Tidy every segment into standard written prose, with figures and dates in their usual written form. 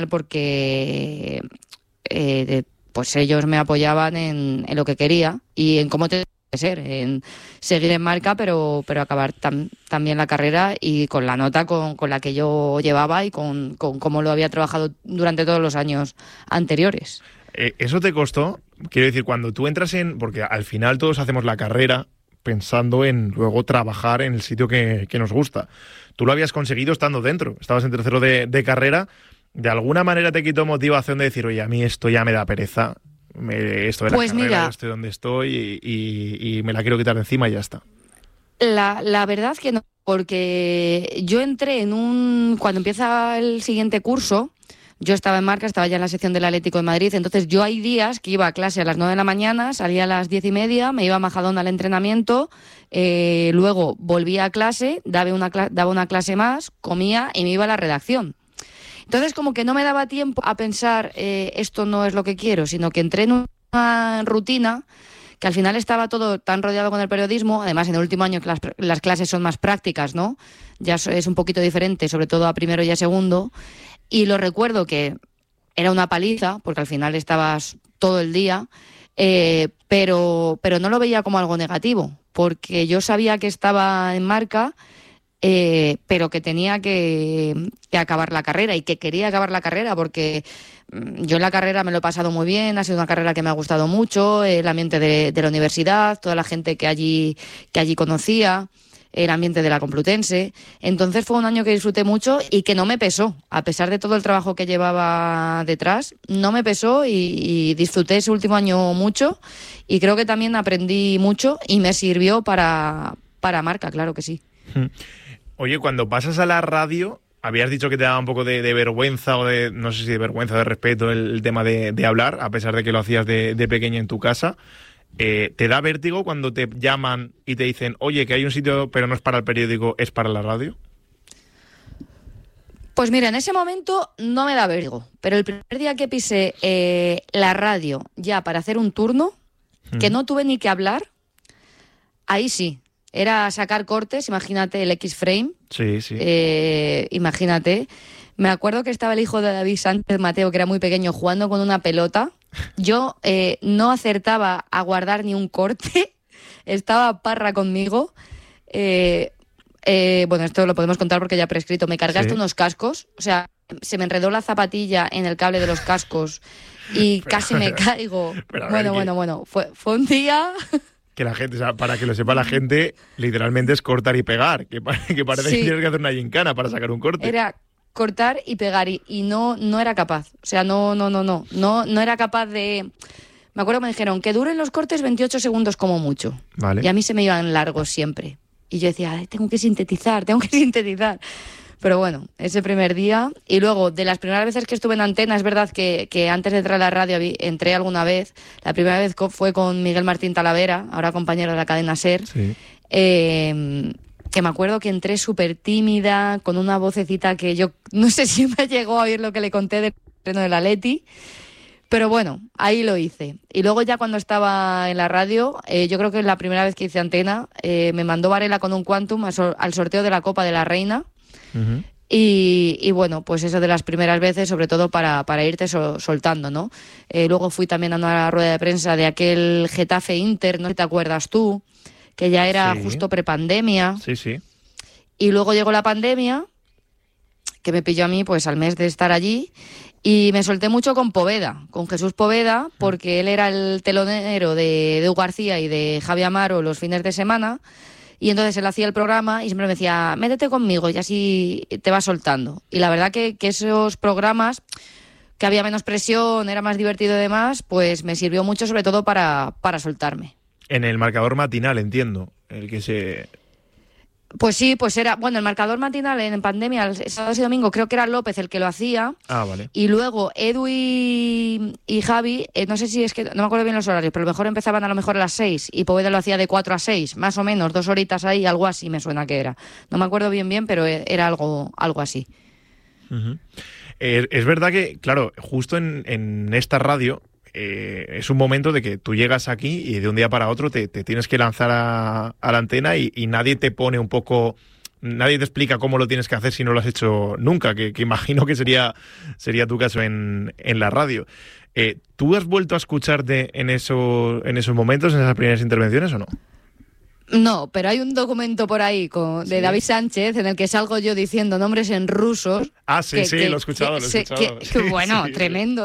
porque pues ellos me apoyaban en lo que quería y en cómo tenía que ser, en seguir en marca, pero acabar también la carrera y con la nota con la que yo llevaba y con cómo lo había trabajado durante todos los años anteriores. ¿Eso te costó? Quiero decir, cuando tú entras porque al final todos hacemos la carrera pensando en luego trabajar en el sitio que nos gusta. Tú lo habías conseguido estando dentro, estabas en tercero de carrera. ¿De alguna manera te quitó motivación de decir, oye, a mí esto ya me da pereza, esto de la pues carrera, mira, estoy donde estoy y me la quiero quitar de encima y ya está? La verdad que no, porque yo entré cuando empieza el siguiente curso, yo estaba en marca, estaba ya en la sección del Atlético de Madrid, entonces yo hay días que iba a clase a las 9 de la mañana, salía a las 10:30, me iba a Majadahonda al entrenamiento, luego volvía a clase, daba una clase más, comía y me iba a la redacción. Entonces como que no me daba tiempo a pensar esto no es lo que quiero, sino que entré en una rutina que al final estaba todo tan rodeado con el periodismo, además en el último año que las clases son más prácticas, ¿no? Ya es un poquito diferente, sobre todo a primero y a segundo, y lo recuerdo que era una paliza, porque al final estabas todo el día, pero no lo veía como algo negativo, porque yo sabía que estaba en marca, pero que tenía que acabar la carrera y que quería acabar la carrera porque yo en la carrera me lo he pasado muy bien, ha sido una carrera que me ha gustado mucho, el ambiente de la universidad, toda la gente que allí conocía, el ambiente de la Complutense. Entonces fue un año que disfruté mucho y que no me pesó, a pesar de todo el trabajo que llevaba detrás, no me pesó y disfruté ese último año mucho y creo que también aprendí mucho y me sirvió para marca, claro que sí. Oye, cuando pasas a la radio, habías dicho que te daba un poco de vergüenza o no sé si de vergüenza o de respeto el tema de hablar, a pesar de que lo hacías de pequeña en tu casa. ¿Te da vértigo cuando te llaman y te dicen, oye, que hay un sitio pero no es para el periódico, es para la radio? Pues mira, en ese momento no me da vértigo, pero el primer día que pisé la radio ya para hacer un turno, que no tuve ni que hablar, ahí sí. Era sacar cortes, imagínate el X-Frame. Sí, sí. Imagínate. Me acuerdo que estaba el hijo de David Sánchez Mateo, que era muy pequeño, jugando con una pelota. Yo no acertaba a guardar ni un corte. Estaba Parra conmigo. Bueno, esto lo podemos contar porque ya prescrito. Me cargaste unos cascos. O sea, se me enredó la zapatilla en el cable de los cascos y casi me caigo. Bueno. Fue un día... Que la gente, o sea, para que lo sepa la gente, literalmente es cortar y pegar, que parece que tienes que hacer una gincana para sacar un corte. Era cortar y pegar y no era capaz. O sea, no era capaz de... Me acuerdo que me dijeron que duren los cortes 28 segundos como mucho. Vale. Y a mí se me iban largos siempre. Y yo decía, tengo que sintetizar. Pero bueno, ese primer día. Y luego, de las primeras veces que estuve en antena, es verdad que antes de entrar a la radio entré alguna vez. La primera vez fue con Miguel Martín Talavera, ahora compañero de la cadena SER. Sí. Que me acuerdo que entré súper tímida, con una vocecita que yo no sé si me llegó a oír lo que le conté del estreno del Atleti. Pero bueno, ahí lo hice. Y luego ya cuando estaba en la radio, yo creo que la primera vez que hice antena, me mandó Varela con un Quantum al sorteo de la Copa de la Reina. Uh-huh. Y bueno, pues eso de las primeras veces, sobre todo para irte soltando, ¿no? Luego fui también a una rueda de prensa de aquel Getafe Inter, no sé si te acuerdas tú, que ya era justo prepandemia. Sí. Y luego llegó la pandemia, que me pilló a mí pues al mes de estar allí, y me solté mucho con Poveda, con Jesús Poveda, porque él era el telonero de Edu García y de Javi Amaro los fines de semana. Y entonces él hacía el programa y siempre me decía, métete conmigo y así te vas soltando. Y la verdad que esos programas, que había menos presión, era más divertido y demás, pues me sirvió mucho sobre todo para soltarme. En el marcador matinal, entiendo, el que se... Pues sí, pues era, bueno, el marcador matinal en pandemia, el sábado y domingo, creo que era López el que lo hacía. Ah, vale. Y luego Edu y Javi, no sé si es que, no me acuerdo bien los horarios, pero a lo mejor empezaban a las 6 y Poveda lo hacía de 4 a 6, más o menos, 2 horitas ahí, algo así me suena que era. No me acuerdo bien, pero era algo así. Uh-huh. Es verdad que, claro, justo en esta radio... es un momento de que tú llegas aquí y de un día para otro te tienes que lanzar a la antena y nadie te pone un poco nadie te explica cómo lo tienes que hacer si no lo has hecho nunca, que imagino que sería tu caso en la radio. ¿Tú has vuelto a escucharte en esos momentos, en esas primeras intervenciones o no? No, pero hay un documento por ahí de David Sánchez en el que salgo yo diciendo nombres en rusos. Ah, sí, lo he escuchado. Bueno, sí, tremendo,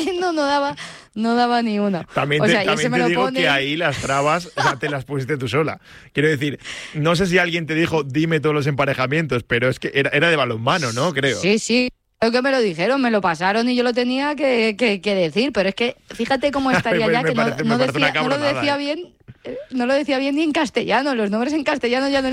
no daba ni una. También te digo que ahí las trabas, o sea, te las pusiste tú sola. Quiero decir, no sé si alguien te dijo, dime todos los emparejamientos, pero es que era de balonmano, ¿no? Creo. Sí. Creo que me lo dijeron, me lo pasaron y yo lo tenía que decir, pero es que fíjate cómo estaría ya, que no lo decía bien. No lo decía bien ni en castellano, los nombres en castellano ya no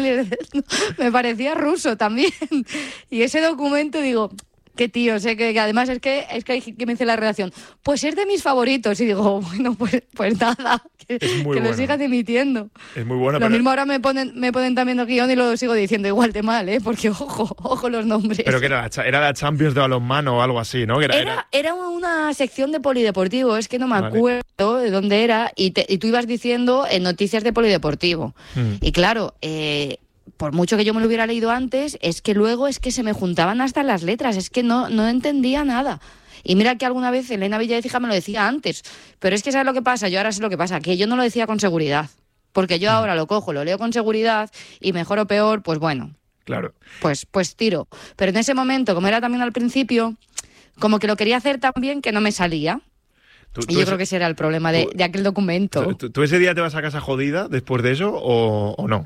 me parecía ruso también. Y ese documento, digo, qué tío, sé que además es que hay que me dice la redacción, pues es de mis favoritos. Y digo, bueno, pues nada, que lo sigas emitiendo. Es muy bueno. Lo mismo ahora me ponen también el guión y lo sigo diciendo igual de mal, porque ojo los nombres. Pero que era la Champions de balonmano o algo así, ¿no? Era una sección de polideportivo, es que no me acuerdo de dónde era, y tú ibas diciendo en noticias de polideportivo. Y claro, por mucho que yo me lo hubiera leído antes, es que luego se me juntaban hasta las letras, es que no entendía nada. Y mira que alguna vez Elena Villaécija me lo decía antes, pero es que ¿sabes lo que pasa? Yo ahora sé lo que pasa, que yo no lo decía con seguridad, porque yo ahora lo cojo, lo leo con seguridad y mejor o peor, pues bueno, claro, pues tiro. Pero en ese momento, como era también al principio, como que lo quería hacer tan bien que no me salía. Y yo creo que ese era el problema de aquel documento. ¿Tú ese día te vas a casa jodida después de eso o no?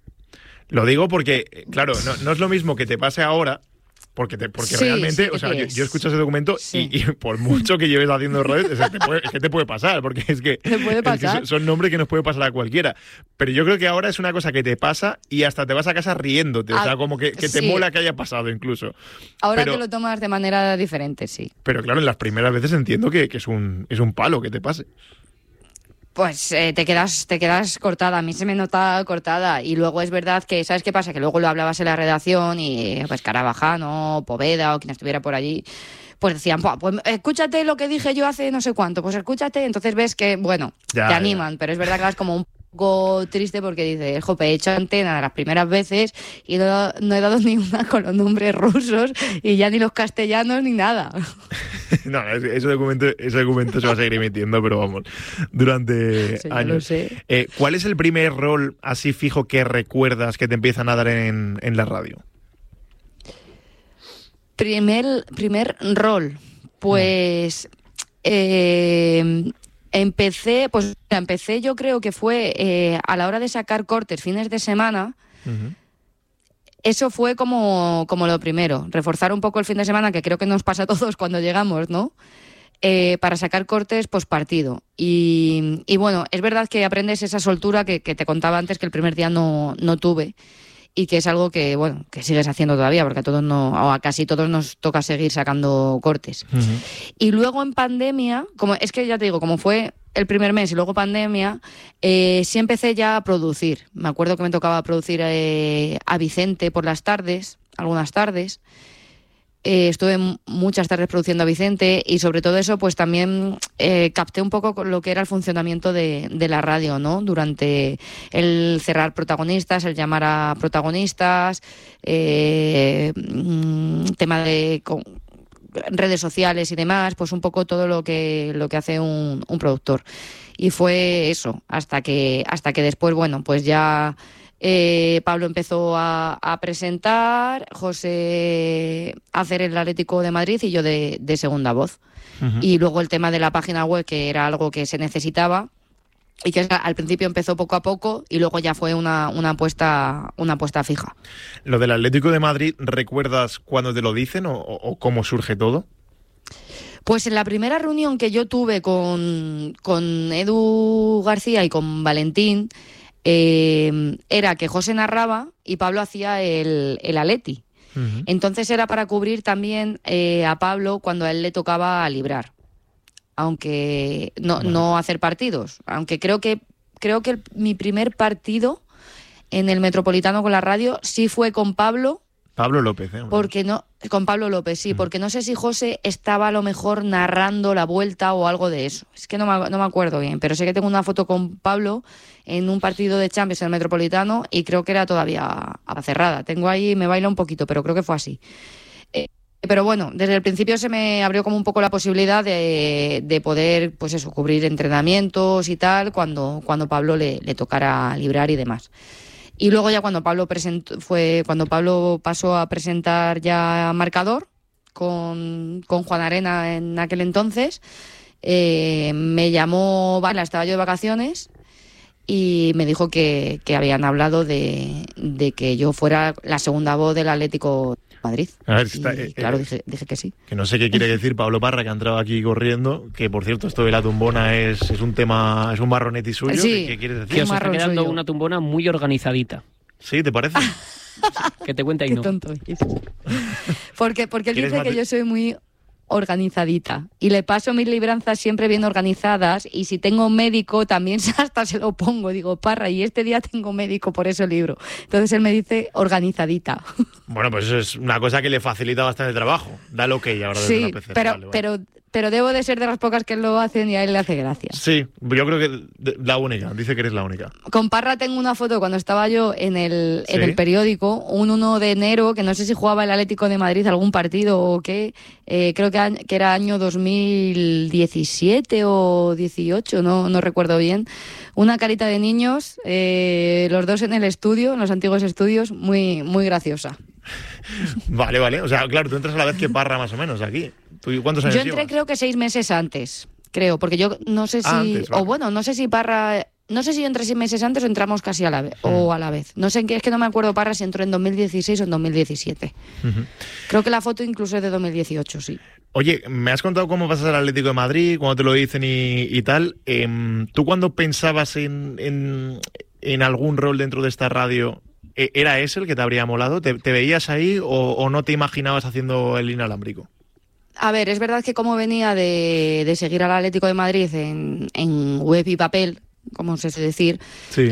Lo digo porque, claro, no es lo mismo que te pase ahora, porque realmente, o sea, yo escucho ese documento y por mucho que lleves haciendo redes, es que te puede pasar, porque es que son nombres que nos puede pasar a cualquiera. Pero yo creo que ahora es una cosa que te pasa y hasta te vas a casa riéndote, o sea, como que te mola que haya pasado incluso. Ahora te lo tomas de manera diferente, sí. Pero claro, en las primeras veces entiendo que es un palo que te pase. Pues te quedas cortada, a mí se me nota cortada y luego es verdad que, ¿sabes qué pasa? Que luego lo hablabas en la redacción y pues Carabajano, Poveda o quien estuviera por allí, pues decían, pues escúchate lo que dije yo hace no sé cuánto, pues escúchate, entonces ves que, bueno, te animan, pero es verdad que vas como un poco triste porque dices, jope, he hecho antena de las primeras veces y no he dado ni una con los nombres rusos y ya ni los castellanos ni nada. No, ese documento se va a seguir emitiendo, pero vamos, durante años. Lo sé. ¿Cuál es el primer rol así fijo que recuerdas que te empiezan a dar en la radio? Primer rol, pues empecé yo creo que fue a la hora de sacar cortes fines de semana. Uh-huh. Eso fue como lo primero, reforzar un poco el fin de semana, que creo que nos pasa a todos cuando llegamos, ¿no? Para sacar cortes postpartido. Y bueno, es verdad que aprendes esa soltura que te contaba antes que el primer día no tuve, y que es algo que, bueno, que sigues haciendo todavía, porque a casi todos nos toca seguir sacando cortes. Uh-huh. Y luego en pandemia, es que ya te digo, como fue el primer mes y luego pandemia, sí empecé ya a producir. Me acuerdo que me tocaba producir a Vicente por las tardes, algunas tardes. Estuve muchas tardes produciendo a Vicente y sobre todo eso pues también capté un poco lo que era el funcionamiento de la radio, ¿no? Durante el cerrar protagonistas, el llamar a protagonistas, tema de redes sociales y demás, pues un poco todo lo que hace un productor. Y fue eso, hasta que después, bueno, pues ya Pablo empezó a presentar, José a hacer el Atlético de Madrid y yo de segunda voz. Uh-huh. Y luego el tema de la página web, que era algo que se necesitaba y que al principio empezó poco a poco y luego ya fue una apuesta fija. Lo del Atlético de Madrid, ¿recuerdas cuándo te lo dicen o cómo surge todo? Pues en la primera reunión que yo tuve con Edu García y con Valentín, era que José narraba y Pablo hacía el Atleti. Uh-huh. Entonces era para cubrir también a Pablo cuando a él le tocaba librar, aunque no hacer partidos, aunque creo que mi primer partido en el Metropolitano con la radio sí fue con Pablo, Pablo López, porque no, con Pablo López, sí, porque no sé si José estaba a lo mejor narrando la vuelta o algo de eso. Es que no me acuerdo bien, pero sé que tengo una foto con Pablo en un partido de Champions en el Metropolitano y creo que era todavía a cerrada. Tengo ahí, me baila un poquito, pero creo que fue así. Pero bueno, desde el principio se me abrió como un poco la posibilidad de poder, pues eso, cubrir entrenamientos y tal cuando Pablo le tocara librar y demás. Y luego ya cuando Pablo pasó a presentar ya marcador con Juan Arena en aquel entonces, me llamó, estaba yo de vacaciones y me dijo que habían hablado de que yo fuera la segunda voz del Atlético de Madrid. A ver, claro, dije que sí. Que no sé qué quiere decir Pablo Parra, que ha entrado aquí corriendo, que por cierto esto de la tumbona es un tema, es un marronetti suyo. Sí, ¿Qué quieres decir? Que os está quedando una tumbona muy organizadita. ¿Sí? ¿Te parece? Que te cuente ahí, Qué no. tonto es. Porque él dice que yo soy muy organizadita y le paso mis libranzas siempre bien organizadas y si tengo médico también hasta se lo pongo, digo, Parra, y este día tengo médico, por eso libro. Entonces él me dice organizadita. Bueno, pues eso es una cosa que le facilita bastante el trabajo. Da lo que ahora desde sí, la pecera. pero debo de ser de las pocas que lo hacen y a él le hace gracia. Sí, yo creo que la única, dice que eres la única. Con Parra tengo una foto cuando estaba yo en el periódico, un 1 de enero, que no sé si jugaba el Atlético de Madrid algún partido o qué, creo que era año 2017 o 18, no recuerdo bien. Una carita de niños, los dos en el estudio, en los antiguos estudios, muy, muy graciosa. Vale. O sea, claro, tú entras a la vez que Parra más o menos aquí. ¿Tú cuántos años Yo entré llevas? creo que 6 meses antes, porque yo no sé si... Antes, vale. O bueno, no sé si Parra... No sé si yo entré 6 meses antes o entramos casi a la vez. O a la vez. No sé, es que no me acuerdo Parra si entró en 2016 o en 2017. Creo que la foto incluso es de 2018, sí. Oye, me has contado cómo pasas al Atlético de Madrid, cuando te lo dicen y tal. ¿Tú cuando pensabas en algún rol dentro de esta radio, era ese el que te habría molado? ¿Te veías ahí o no te imaginabas haciendo el inalámbrico? A ver, es verdad que como venía de seguir al Atlético de Madrid en web y papel, como se suele decir, Sí.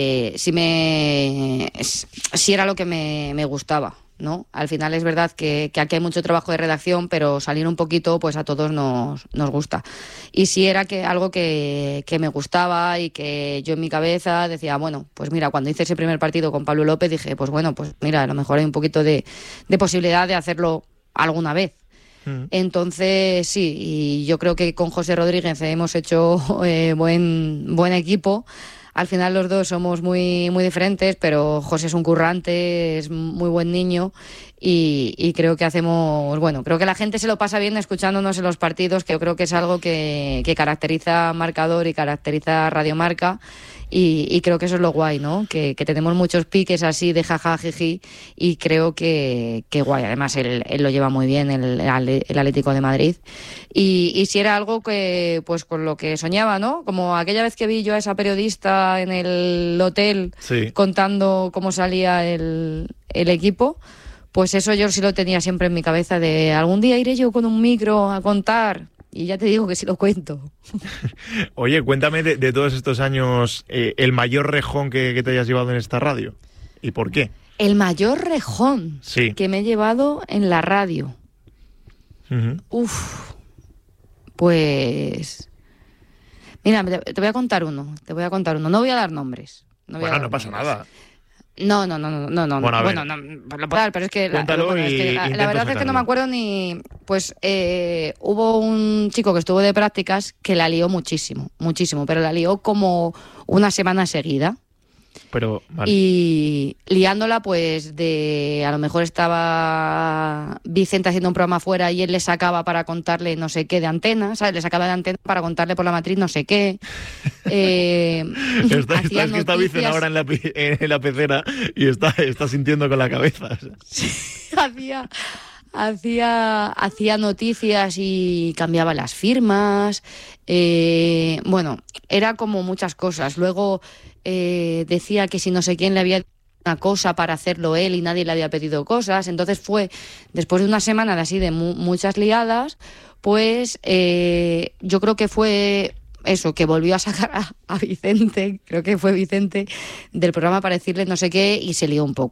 sí era lo que me gustaba, ¿no? Al final es verdad que aquí hay mucho trabajo de redacción, pero salir un poquito pues a todos nos gusta. Y sí era algo que me gustaba y que yo en mi cabeza decía, bueno, pues mira, cuando hice ese primer partido con Pablo López dije, pues bueno, pues mira, a lo mejor hay un poquito de posibilidad de hacerlo alguna vez. Entonces sí, y yo creo que con José Rodríguez hemos hecho buen equipo. Al final los dos somos muy, muy diferentes, pero José es un currante, es muy buen niño y creo que creo que la gente se lo pasa bien escuchándonos en los partidos, que yo creo que es algo que caracteriza a Marcador y caracteriza a Radio Marca. Y creo que eso es lo guay, ¿no? Que tenemos muchos piques así de jaja, jiji, y creo que guay. Además, él lo lleva muy bien, el Atlético de Madrid. Y si era algo que, pues con lo que soñaba, ¿no? Como aquella vez que vi yo a esa periodista en el hotel contando cómo salía el equipo, pues eso yo sí lo tenía siempre en mi cabeza de algún día iré yo con un micro a contar. Y ya te digo que sí lo cuento. Oye, cuéntame de todos estos años el mayor rejón que te hayas llevado en esta radio. ¿Y por qué? El mayor rejón que me he llevado en la radio. Pues... Mira, te voy a contar uno. No voy a dar nombres. No pasa nada. No. Bueno, no lo puedo dar, pero es que la verdad es que no me acuerdo ni... Pues hubo un chico que estuvo de prácticas que la lió muchísimo, pero la lió como una semana seguida. Pero, vale. Y liándola, pues a lo mejor estaba Vicente haciendo un programa afuera y él le sacaba para contarle no sé qué de antena, ¿sabes? Le sacaba de antena para contarle por la matriz no sé qué. Está Vicente ahora en la pecera y está sintiendo con la cabeza. Hacía noticias y cambiaba las firmas. Bueno, era como muchas cosas. Luego decía que si no sé quién le había una cosa para hacerlo él y nadie le había pedido cosas. Entonces fue, después de una semana de así de muchas liadas, pues yo creo que fue eso, que volvió a sacar a Vicente, creo que fue Vicente, del programa para decirle no sé qué y se lió un poco.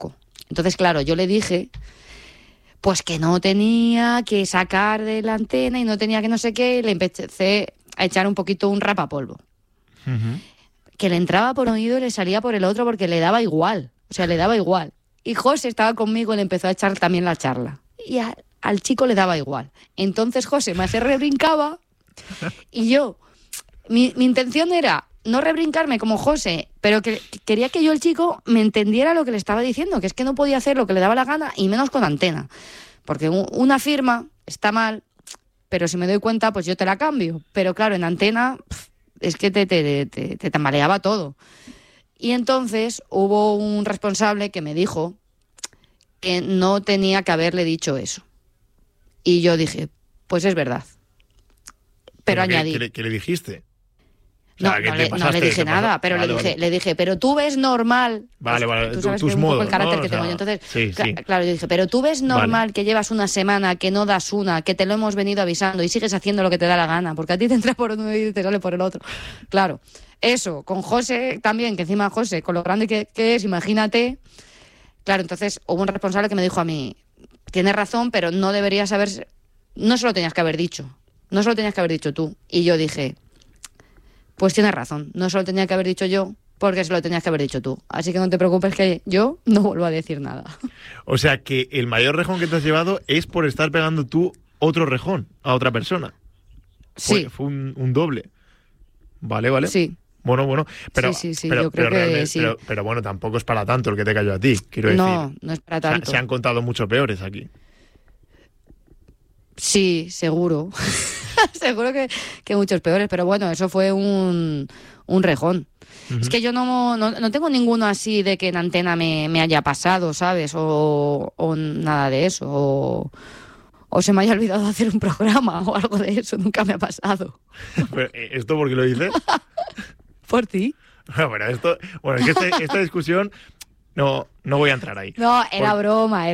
Entonces, claro, yo le dije pues que no tenía que sacar de la antena y no tenía que no sé qué, y le empecé a echar un poquito un rapapolvo. Ujú. Que le entraba por un oído y le salía por el otro porque le daba igual. O sea, le daba igual. Y José estaba conmigo y le empezó a echar también la charla. Y al chico le daba igual. Entonces José me rebrincaba y yo, mi intención era no rebrincarme como José, pero que quería que yo, el chico, me entendiera lo que le estaba diciendo, que es que no podía hacer lo que le daba la gana y menos con antena. Porque una firma está mal, pero si me doy cuenta, pues yo te la cambio. Pero claro, en antena es que te tambaleaba todo. Y entonces hubo un responsable que me dijo que no tenía que haberle dicho eso. Y yo dije, pues es verdad. Pero añadí. ¿Qué le dijiste? O No, sea, no le dije nada, pero vale. le dije, pero tú ves normal. Vale, Tú sabes tus que un poco modos, el carácter ¿no? que O sea, tengo yo. Entonces, sí. claro, yo dije, pero tú ves normal Vale. que llevas una semana, que no das una, que te lo hemos venido avisando y sigues haciendo lo que te da la gana, porque a ti te entra por uno y te sale por el otro. Claro, eso, con José también, que encima José, con lo grande que es, imagínate. Claro, entonces hubo un responsable que me dijo a mí, tienes razón, pero no deberías haber, no se lo tenías que haber dicho, no se lo tenías que haber dicho tú. Y yo dije, pues tienes razón, no se lo tenía que haber dicho yo, porque se lo tenías que haber dicho tú. Así que no te preocupes que yo no vuelvo a decir nada. O sea, que el mayor rejón que te has llevado es por estar pegando tú otro rejón a otra persona. Sí. Fue un doble. Vale. Sí. Bueno, pero, Sí, pero, yo creo pero que realmente- sí. pero bueno, tampoco es para tanto el que te cayó a ti, quiero decir. No es para tanto. Se han contado mucho peores aquí. Sí, seguro. Seguro que muchos peores, pero bueno, eso fue un rejón. Es que yo no tengo ninguno así de que en antena me haya pasado, ¿sabes? O nada de eso. O se me haya olvidado hacer un programa o algo de eso. Nunca me ha pasado. Pero, ¿esto por qué lo dices? ¿Por ti? Bueno, es que esta discusión no voy a entrar ahí. No, era broma.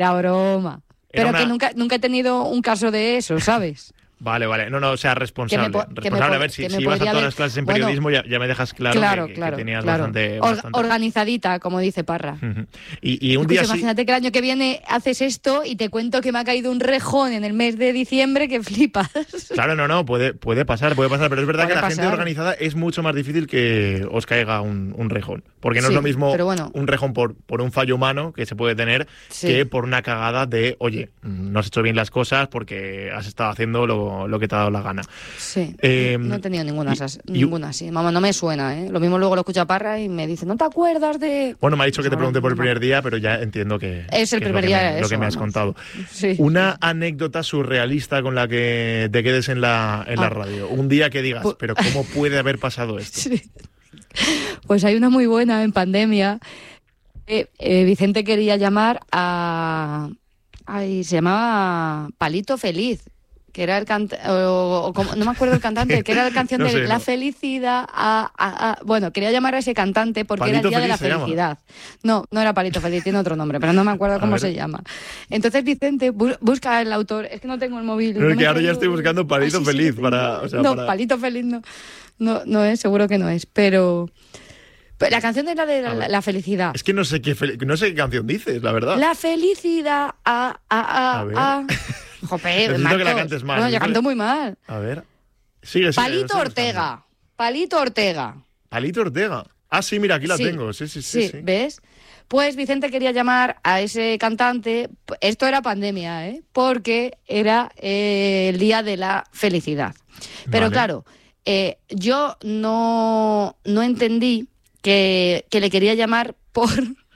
Pero Era que nunca he tenido un caso de eso, ¿sabes? Vale. No, o sea, responsable. que me Responsable, a po- ver, si que me ibas a podría todas haber- las clases en Bueno, periodismo, ya me dejas claro que tenías bastante... Organizadita, como dice Parra. Ujú. Y un día Escucha, sí... imagínate que el año que viene haces esto y te cuento que me ha caído un rejón en el mes de diciembre que flipas. Claro, no, puede pasar, pero es verdad Puede que la gente pasar. organizada es mucho más difícil que os caiga un rejón. Porque no Sí, es lo mismo pero bueno. un rejón por un fallo humano que se puede tener Sí. que por una cagada de, oye, no has hecho bien las cosas porque has estado haciendo lo que te ha dado la gana. Sí, no he tenido ninguna así. Mamá, no me suena, ¿eh? Lo mismo luego lo escucha Parra y me dice, ¿no te acuerdas de...? Bueno, me ha dicho que te No, pregunté por el no. primer día, pero ya entiendo que Es el que primer lo que día, lo eso, que me has vamos. contado. Sí. Una anécdota surrealista con la que te quedes en la radio. Un día que digas, pero ¿cómo puede haber pasado esto? Sí. Pues hay una muy buena en pandemia. Vicente quería llamar a... Ay, se llamaba Palito Feliz, que era el cantante, no me acuerdo el cantante, que era la canción No de sé, La no. Felicidad bueno, quería llamar a ese cantante porque era el ¿Palito día de la Feliz se llama? felicidad. No era Palito Feliz, tiene otro nombre, pero no me acuerdo cómo ver. se llama. Entonces Vicente busca el autor, es que no tengo el móvil. Pero no es me que ahora ya acuerdo. estoy buscando Palito Ay, sí, Feliz sí, para... o sea, no, para- Palito Feliz no es, seguro que no es, pero la canción era de A ver. la felicidad. Es que no sé qué canción dices, la verdad. La felicidad, A ver. Jope, Necesito que Marcos. la cantes más. No, yo canto muy mal. A ver. Sigue. Palito sigue Ortega. Palito Ortega. Palito Ortega. Ah, sí, mira, aquí la Sí. tengo. Sí. ¿Ves? Pues Vicente quería llamar a ese cantante. Esto era pandemia, ¿eh? Porque era el día de la felicidad. Pero Vale. claro, yo no entendí que le quería llamar por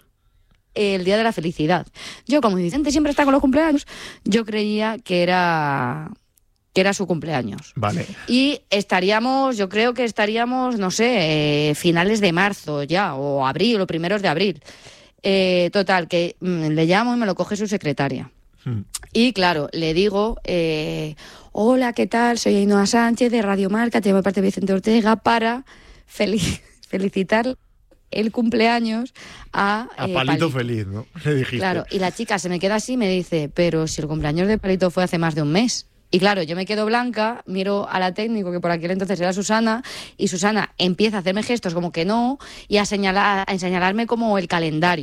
el día de la felicidad. Yo, como Vicente siempre está con los cumpleaños, yo creía que era su cumpleaños. Vale. Y yo creo que estaríamos, no sé, finales de marzo ya, o abril, o primeros de abril. Total, que le llamo y me lo coge su secretaria. Y claro, le digo, hola, ¿qué tal? Soy Ainhoa Sánchez de Radio Marca, te llamo de parte de Vicente Ortega para felicitar el cumpleaños a Palito Feliz, ¿no? Le dijiste. Claro, y la chica se me queda así y me dice, pero si el cumpleaños de Palito fue hace más de un mes. Y claro, yo me quedo blanca, miro a la técnico, que por aquel entonces era Susana, y Susana empieza a hacerme gestos como que no, y a señalarme como el calendario.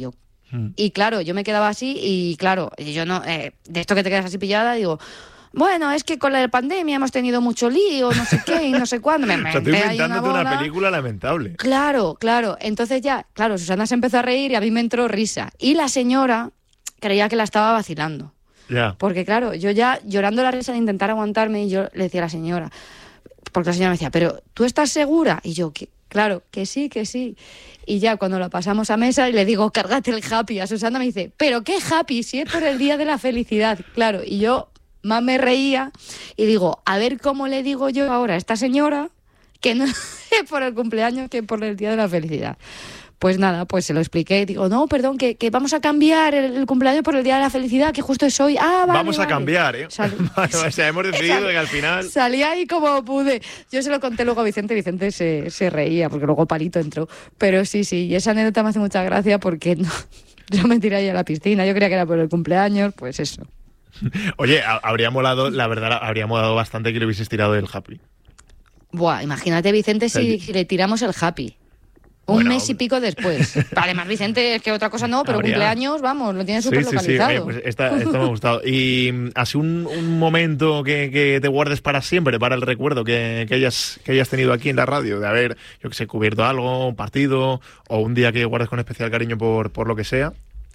Y claro, yo me quedaba así y claro, yo no, de esto que te quedas así pillada, digo, bueno, es que con la pandemia hemos tenido mucho lío, no sé qué y no sé cuándo. O sea, tú inventándote una película lamentable. Claro. Entonces ya, claro, Susana se empezó a reír y a mí me entró risa. Y la señora creía que la estaba vacilando. Ya. Porque claro, yo ya llorando la risa de intentar aguantarme y yo le decía a la señora, porque la señora me decía, pero ¿tú estás segura? Y yo, claro, que sí. Y ya cuando la pasamos a mesa y le digo, cárgate el happy, a Susana me dice, ¿pero qué happy? Si es por el día de la felicidad. Claro, y yo más me reía y digo, a ver cómo le digo yo ahora a esta señora que no es por el cumpleaños, que por el día de la felicidad. Pues nada, pues se lo expliqué. Digo, no, perdón, que vamos a cambiar el cumpleaños por el Día de la Felicidad, que justo es hoy. Ah, vale, vamos a cambiar, ¿eh? O sea, hemos decidido que al final... Salí ahí como pude. Yo se lo conté luego a Vicente. Vicente se reía, porque luego Palito entró. Pero sí, y esa anécdota me hace mucha gracia porque yo me tiré ahí a la piscina. Yo creía que era por el cumpleaños, pues eso. Oye, habría molado, la verdad, habría molado bastante que le hubieses tirado el happy. Buah, imagínate, Vicente, si le tiramos el happy. Un mes y pico después. Además, Vicente, es que otra cosa no, pero cumpleaños, vamos, lo tiene súper localizado. Sí. Pues esto me ha gustado. Y así un momento que te guardes para siempre, para el recuerdo que hayas tenido aquí en la radio, de haber, yo que sé, cubierto algo, un partido, o un día que guardes con especial cariño por lo que sea.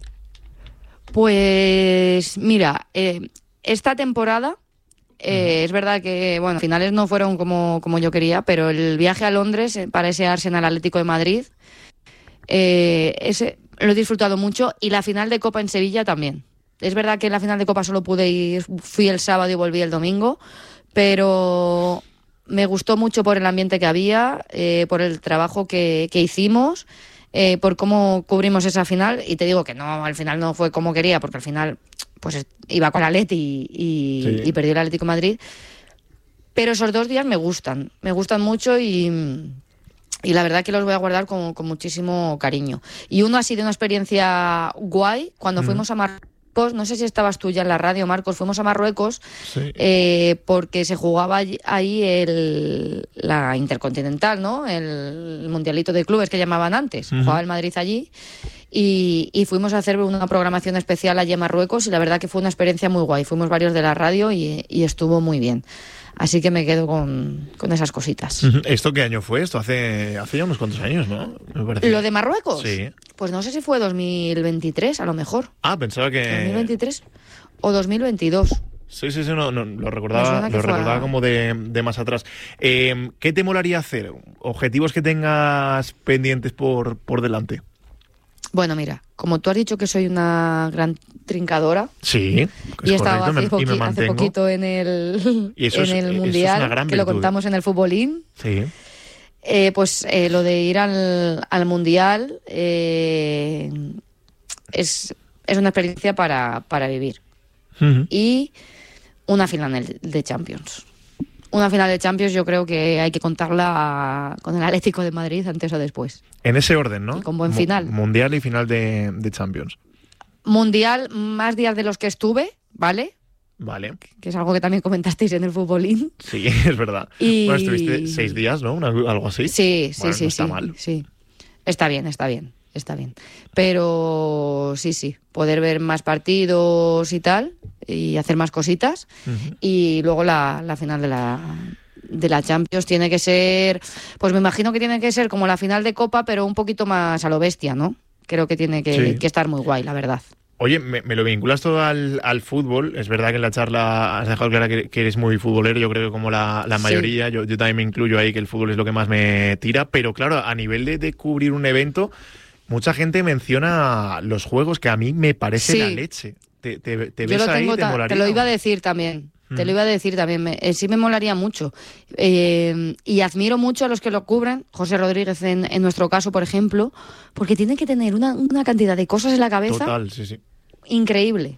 Pues mira, esta temporada es verdad que, bueno, finales no fueron como yo quería, pero el viaje a Londres para ese Arsenal Atlético de Madrid, ese lo he disfrutado mucho, y la final de Copa en Sevilla también. Es verdad que en la final de Copa solo pude ir, fui el sábado y volví el domingo, pero me gustó mucho por el ambiente que había, por el trabajo que hicimos, por cómo cubrimos esa final. Y te digo que no, al final no fue como quería, porque al final pues iba con el Atleti y perdió el Atlético de Madrid. Pero esos 2 días me gustan mucho y la verdad que los voy a guardar con muchísimo cariño. Y uno ha sido una experiencia guay cuando fuimos a Marruecos. No sé si estabas tú ya en la radio, Marcos. Fuimos a Marruecos porque se jugaba ahí la Intercontinental, ¿no? El Mundialito de Clubes que llamaban antes. Jugaba el Madrid allí. Y fuimos a hacer una programación especial allí en Marruecos y la verdad que fue una experiencia muy guay. Fuimos varios de la radio y estuvo muy bien. Así que me quedo con esas cositas. ¿Esto qué año fue? Esto hace ya unos cuantos años, ¿no? Me parece. ¿Lo de Marruecos? Sí. Pues no sé si fue 2023, a lo mejor. Ah, pensaba que... 2023 o 2022. Sí, no, lo recordaba como de más atrás. ¿Qué te molaría hacer? ¿Objetivos que tengas pendientes por delante? Bueno, mira, como tú has dicho que soy una gran trincadora. Sí, y he estado hace poquito en el Mundial, que lo contamos en el Futbolín. Sí. Pues lo de ir al Mundial es una experiencia para vivir. Y una final de Champions. Una final de Champions yo creo que hay que contarla con el Atlético de Madrid antes o después. En ese orden, ¿no? Y con buen final. Mundial y final de Champions. Mundial, más días de los que estuve, ¿vale? Vale. Que es algo que también comentasteis en el Futbolín. Sí, es verdad. Bueno, estuviste 6 días, ¿no? Algo así. Sí, bueno, sí. No está mal. Sí. Está bien. Pero sí, poder ver más partidos y tal, y hacer más cositas. Y luego la final de la Champions tiene que ser, pues me imagino que tiene que ser como la final de Copa, pero un poquito más a lo bestia, ¿no? Creo que tiene que estar muy guay, la verdad. Oye, me lo vinculas todo al fútbol. Es verdad que en la charla has dejado clara que eres muy futbolero. Yo creo que como la mayoría, yo también me incluyo ahí, que el fútbol es lo que más me tira. Pero claro, a nivel de cubrir un evento, mucha gente menciona los juegos, que a mí me parece la leche. ¿Te ves ahí? ¿Te molaría? Te lo iba a decir también. Sí me molaría mucho. Y admiro mucho a los que lo cubren, José Rodríguez en nuestro caso, por ejemplo, porque tienen que tener una cantidad de cosas en la cabeza. Total, sí. Increíble.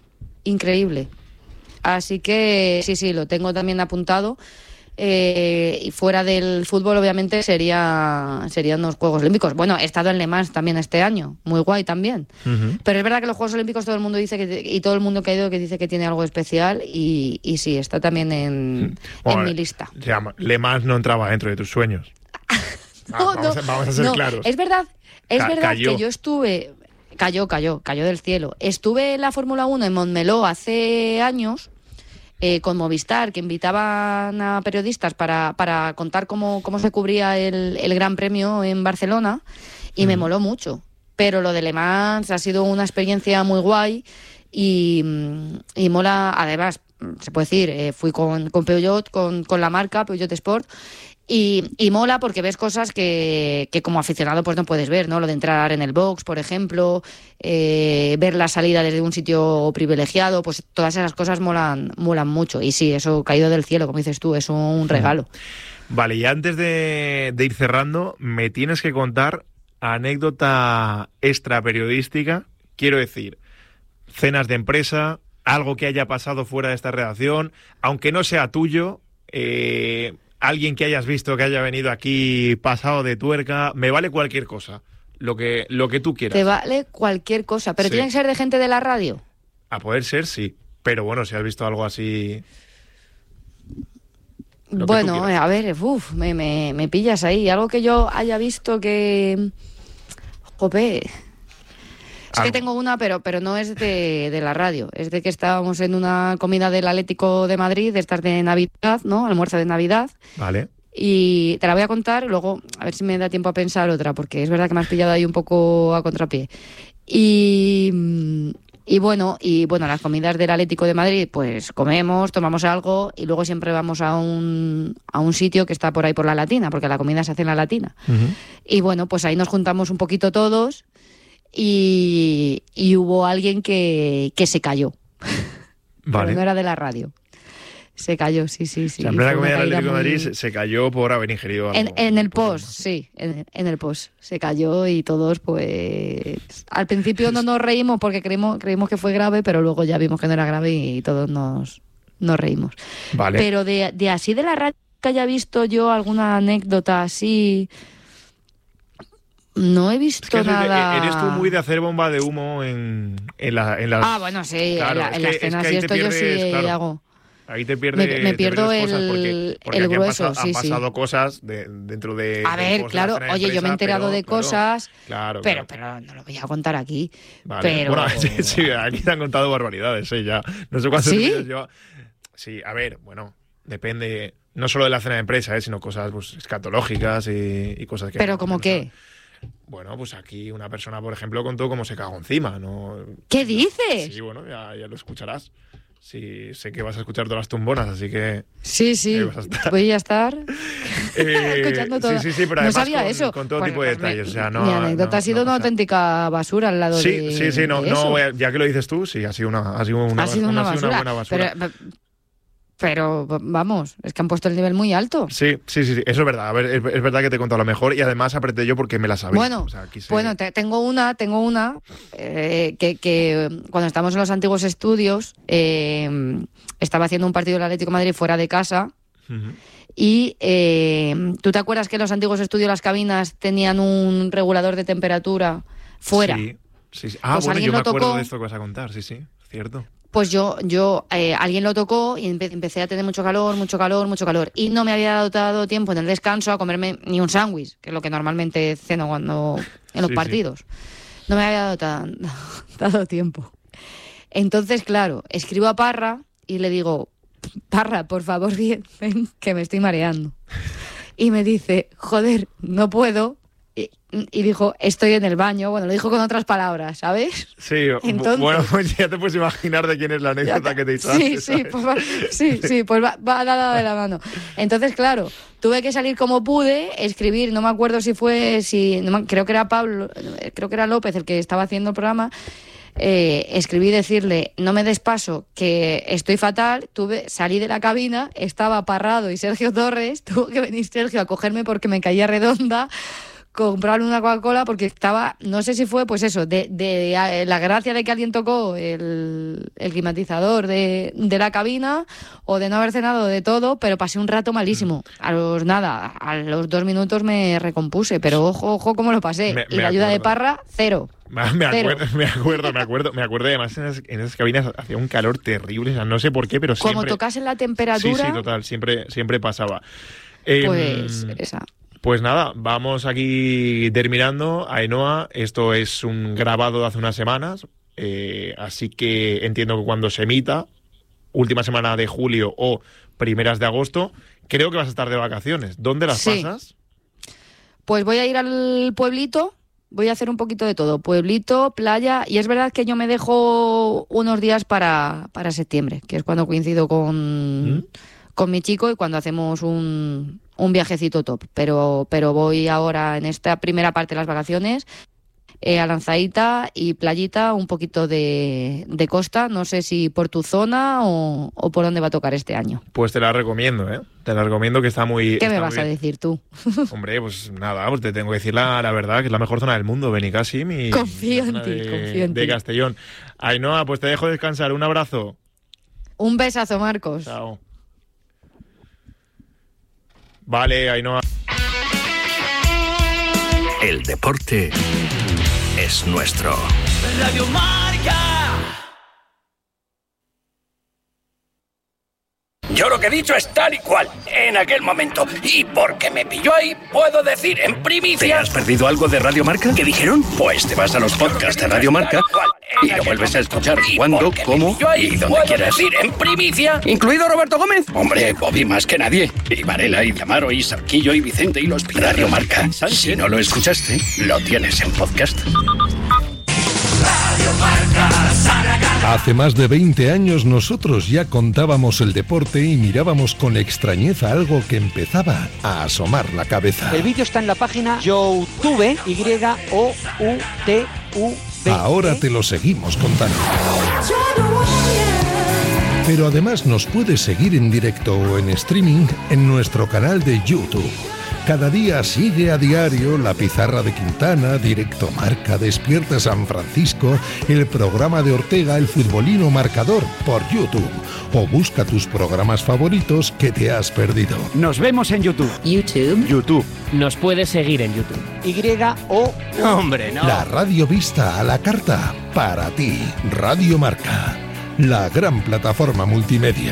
Así que sí, lo tengo también apuntado. Y fuera del fútbol, obviamente, serían los Juegos Olímpicos. Bueno, he estado en Le Mans también este año, muy guay también. Pero es verdad que los Juegos Olímpicos todo el mundo dice y todo el mundo que ha ido que dice que tiene algo especial y sí, está también en mi lista. Le Mans no entraba dentro de tus sueños. Vamos a ser claros. Es verdad Cayó. que yo estuve... Cayó del cielo. Estuve en la Fórmula 1 en Montmeló hace años, con Movistar, que invitaban a periodistas para contar cómo se cubría el Gran Premio en Barcelona, y me moló mucho. Pero lo de Le Mans ha sido una experiencia muy guay y mola, además, se puede decir, fui con Peugeot, con la marca Peugeot Sport, y mola porque ves cosas que como aficionado pues no puedes ver, ¿no? Lo de entrar en el box, por ejemplo, ver la salida desde un sitio privilegiado, pues todas esas cosas molan mucho. Y sí, eso caído del cielo, como dices tú, es un regalo. Vale, y antes de ir cerrando, me tienes que contar anécdota extra periodística, quiero decir, cenas de empresa, algo que haya pasado fuera de esta redacción, aunque no sea tuyo, alguien que hayas visto que haya venido aquí pasado de tuerca, me vale cualquier cosa, lo que tú quieras. Te vale cualquier cosa, pero tiene que ser de gente de la radio. A poder ser, sí, pero bueno, si has visto algo así... Bueno, a ver, me pillas ahí. Algo que yo haya visto que... Jope. Es que tengo una, pero no es de la radio. Es de que estábamos en una comida del Atlético de Madrid, de estas de Navidad, ¿no? Almuerzo de Navidad. Vale. Y te la voy a contar, luego a ver si me da tiempo a pensar otra, porque es verdad que me has pillado ahí un poco a contrapié. Y bueno, las comidas del Atlético de Madrid, pues comemos, tomamos algo y luego siempre vamos a un sitio que está por ahí por la Latina, porque la comida se hace en la Latina. Uh-huh. Y bueno, pues ahí nos juntamos un poquito todos y hubo alguien que se cayó. Vale. Pero no era de la radio. Se cayó, sí. O sea, en plena comida del Atlético de Madrid se cayó por haber ingerido algo. En el post, sí, en el post. Se cayó y todos, pues... Al principio no nos reímos porque creímos que fue grave, pero luego ya vimos que no era grave y todos nos reímos. Vale. Pero de así de la radio que haya visto yo alguna anécdota así... No he visto nada... Eres tú muy de hacer bomba de humo en las... Ah, bueno, sí, claro, en las cenas y esto yo sí hago... Ahí te pierdes, me pierdo porque el grueso, han pasado cosas dentro de... A ver, claro, oye, yo me he enterado de cosas, claro. Pero no lo voy a contar aquí. Vale. Pero... Bueno, sí, aquí te han contado barbaridades, ya. No sé cuántos vídeos lleva. Sí, a ver, bueno, depende, no solo de la cena de empresa, sino cosas pues, escatológicas y cosas que... ¿Pero como qué? Bueno, pues aquí una persona, por ejemplo, contó cómo se cagó encima, ¿no? ¿Qué dices? Sí, bueno, ya lo escucharás. Sí, sé que vas a escuchar todas las tumbonas, así que... Sí, voy a estar escuchando todo. Sí, pero no además sabía eso. Con todo tipo de detalles. O sea, mi anécdota ha sido una auténtica basura al lado de eso. Ya que lo dices tú, sí, ha sido una buena basura. Pero vamos, es que han puesto el nivel muy alto. Sí, eso es verdad. A ver, es verdad que te he contado lo mejor y además apreté yo porque me la sabía. Bueno, o sea, tengo una que cuando estábamos en los antiguos estudios estaba haciendo un partido del Atlético de Madrid fuera de casa. Uh-huh. Y ¿tú te acuerdas que en los antiguos estudios las cabinas tenían un regulador de temperatura fuera? Sí. Ah, pues bueno, yo me acuerdo de esto que vas a contar, sí, cierto. Pues yo alguien lo tocó y empecé a tener mucho calor. Y no me había dado tiempo en el descanso a comerme ni un sándwich, que es lo que normalmente ceno cuando en los partidos. No me había dado tiempo. Entonces, claro, escribo a Parra y le digo, Parra, por favor, ven, que me estoy mareando. Y me dice, joder, no puedo. Y dijo, estoy en el baño. Bueno, lo dijo con otras palabras, ¿sabes? Sí, entonces, bueno, pues ya te puedes imaginar de quién es la anécdota que te hizo antes, pues va dada de la mano. Entonces, claro, tuve que salir como pude, escribir, no me acuerdo creo que era Pablo, creo que era López el que estaba haciendo el programa. Escribí decirle, no me des paso, que estoy fatal. Salí de la cabina, estaba Parrado y Sergio Torres. Tuvo que venir Sergio a cogerme porque me caía redonda, comprarle una Coca-Cola porque estaba, no sé si fue pues eso, de la gracia de que alguien tocó el climatizador de la cabina o de no haber cenado, de todo, pero pasé un rato malísimo. A los 2 minutos me recompuse, pero ojo cómo lo pasé. Y la ayuda de Parra, cero. Me acuerdo. Además, en esas cabinas hacía un calor terrible, o sea, no sé por qué, pero siempre... Como tocasen la temperatura... Sí, total, siempre pasaba. Pues esa. Pues nada, vamos aquí terminando. Ainhoa, esto es un grabado de hace unas semanas, así que entiendo que cuando se emita, última semana de julio o primeras de agosto, creo que vas a estar de vacaciones. ¿Dónde las pasas? Pues voy a ir al pueblito, voy a hacer un poquito de todo, pueblito, playa, y es verdad que yo me dejo unos días para septiembre, que es cuando coincido con mi chico y cuando hacemos un viajecito top, pero voy ahora en esta primera parte de las vacaciones a Lanzaíta y playita, un poquito de costa, no sé si por tu zona o por dónde va a tocar este año. Pues te la recomiendo, te la recomiendo, que está muy... ¿Qué me vas a decir tú? Hombre, pues nada, pues te tengo que decir la verdad, que es la mejor zona del mundo, Benicàssim y confío en ti, de Castellón. Ainhoa, pues te dejo descansar, un abrazo. Un besazo, Marcos. Chao. Vale, Ainhoa. El deporte es nuestro. Radio Marca. Yo lo que he dicho es tal y cual, en aquel momento. Y porque me pilló ahí, puedo decir en primicia... ¿Te has perdido algo de Radio Marca? ¿Qué dijeron? Pues te vas a los podcasts de Radio Marca y lo vuelves a escuchar cuando, cómo y donde quieras. Decir en primicia... ¿Incluido Roberto Gómez? Hombre, Bobby más que nadie. Y Varela, y Amaro, y Sarquillo, y Vicente, y los Pilares. Radio Marca. Si no lo escuchaste, lo tienes en podcast. Radio Marca. Hace más de 20 años nosotros ya contábamos el deporte y mirábamos con extrañeza algo que empezaba a asomar la cabeza. El vídeo está en la página YouTube, YOUTUV. Ahora te lo seguimos contando. Pero además nos puedes seguir en directo o en streaming en nuestro canal de YouTube. Cada día sigue a diario La Pizarra de Quintana, Directo Marca, Despierta San Francisco, el programa de Ortega, El Futbolino Marcador, por YouTube. O busca tus programas favoritos que te has perdido. Nos vemos en YouTube. YouTube. Nos puedes seguir en YouTube. Hombre, no. La radio vista a la carta, para ti. Radio Marca, la gran plataforma multimedia.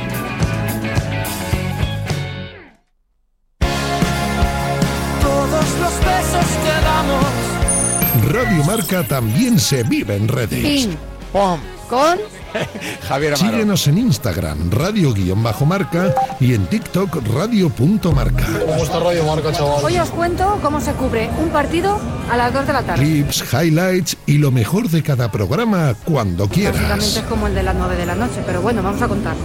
Radio Marca también se vive en redes. Ping. ¡Pum! Con Javier Amaro. Síguenos en Instagram, radio_marca, y en TikTok, radio.marca. ¿Cómo está Radio Marca, chaval? hoy os cuento cómo se cubre un partido a las 2 de la tarde. Clips, highlights y lo mejor de cada programa cuando Básicamente quieras. es como el de las 9 de la noche, pero bueno, vamos a contarlo.